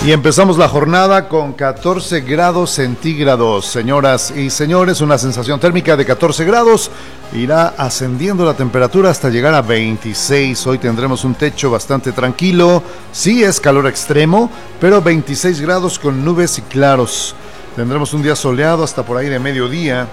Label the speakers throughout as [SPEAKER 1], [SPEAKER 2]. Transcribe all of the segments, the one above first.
[SPEAKER 1] Y empezamos la jornada con 14 grados centígrados, señoras y señores, una sensación térmica de 14 grados, irá ascendiendo la temperatura hasta llegar a 26, hoy tendremos un techo bastante tranquilo, sí es calor extremo, pero 26 grados con nubes y claros, tendremos un día soleado hasta por ahí de mediodía,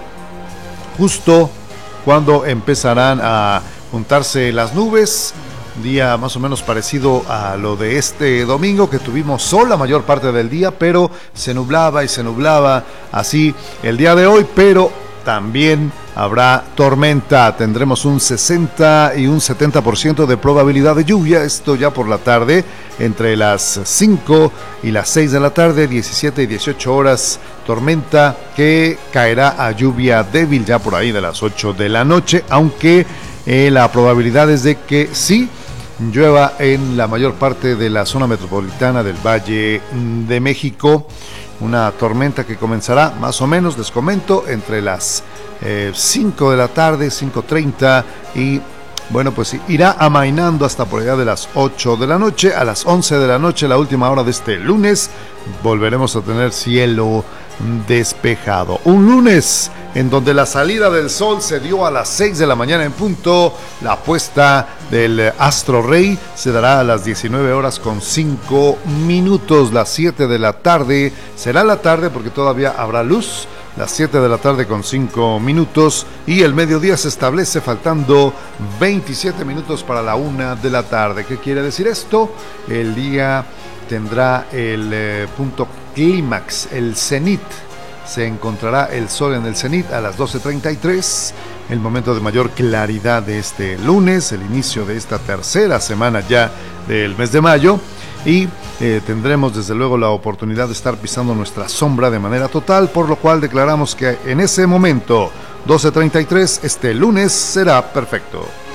[SPEAKER 1] justo cuando empezarán a juntarse las nubes. Día más o menos parecido a lo de este domingo, que tuvimos sol la mayor parte del día, pero se nublaba y se nublaba así el día de hoy, pero también habrá tormenta. Tendremos un 60 y un 70% de probabilidad de lluvia, esto ya por la tarde, entre las 5 y las 6 de la tarde, 17 y 18 horas, tormenta que caerá a lluvia débil ya por ahí de las 8 de la noche, aunque la probabilidad es de que sí llueva en la mayor parte de la zona metropolitana del Valle de México. Una tormenta que comenzará más o menos, les comento, entre las 5 de la tarde, 5:30, y bueno, pues irá amainando hasta por allá de las 8 de la noche. A las 11 de la noche, la última hora de este lunes, volveremos a tener cielo despejado. Un lunes en donde la salida del sol se dio a las 6 de la mañana en punto, la puesta del astro rey se dará a las 19 horas con 5 minutos, las 7 de la tarde, será la tarde porque todavía habrá luz, las 7 de la tarde con 5 minutos, y el mediodía se establece faltando 27 minutos para la 1 de la tarde. ¿Qué quiere decir esto? El día tendrá el punto clímax, el cenit. Se encontrará el sol en el cenit a las 12:33, el momento de mayor claridad de este lunes, el inicio de esta tercera semana ya del mes de mayo, y tendremos desde luego la oportunidad de estar pisando nuestra sombra de manera total, por lo cual declaramos que en ese momento, 12:33, este lunes será perfecto.